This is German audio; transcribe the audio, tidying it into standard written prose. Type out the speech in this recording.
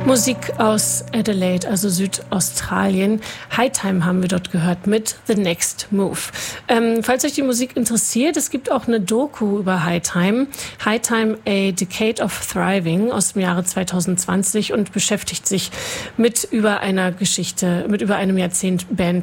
Musik aus Adelaide, also Südaustralien. High Time haben wir dort gehört mit The Next Move. Falls euch die Musik interessiert, es gibt auch eine Doku über High Time. High Time, A Decade of Thriving aus dem Jahre 2020 und beschäftigt sich mit über einem Jahrzehnt Band